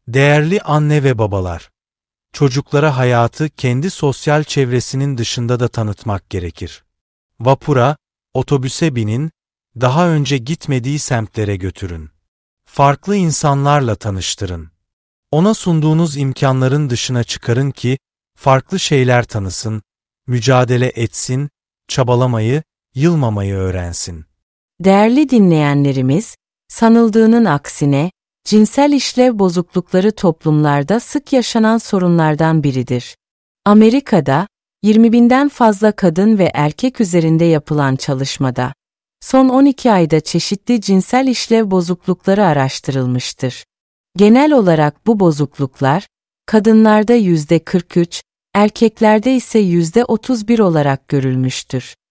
Değerli anne ve babalar, çocuklara hayatı kendi sosyal çevresinin dışında da tanıtmak gerekir. Vapura, otobüse binin, daha önce gitmediği semtlere götürün. Farklı insanlarla tanıştırın. Ona sunduğunuz imkanların dışına çıkarın ki farklı şeyler tanısın, mücadele etsin, çabalamayı, yılmamayı öğrensin. Değerli dinleyenlerimiz, sanıldığının aksine, cinsel işlev bozuklukları toplumlarda sık yaşanan sorunlardan biridir. Amerika'da, 20.000'den fazla kadın ve erkek üzerinde yapılan çalışmada, son 12 ayda çeşitli cinsel işlev bozuklukları araştırılmıştır. Genel olarak bu bozukluklar, kadınlarda %43, erkeklerde ise %31 olarak görülmüştür.